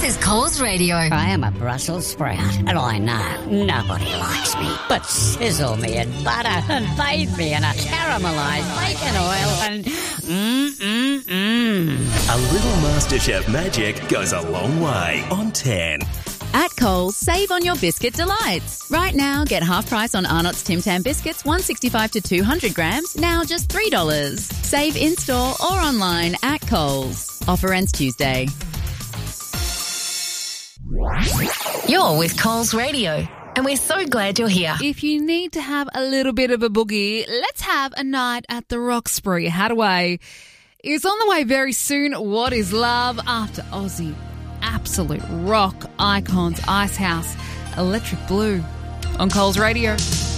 This is Coles Radio. I am a Brussels sprout, and I know nobody likes me. But sizzle me in butter and bathe me in a caramelised bacon oil and A little MasterChef magic goes a long way on 10. At Coles, save on your biscuit delights. Right now, get half price on Arnott's Tim Tam biscuits, 165 to 200 grams, now just $3. Save in-store or online at Coles. Offer ends Tuesday. You're with Coles Radio, and we're so glad you're here. If you need to have a little bit of a boogie, let's have a night at the Roxbury Hadaway. It's on the way very soon. What is love after Aussie absolute rock icons Icehouse, Electric Blue on Coles Radio.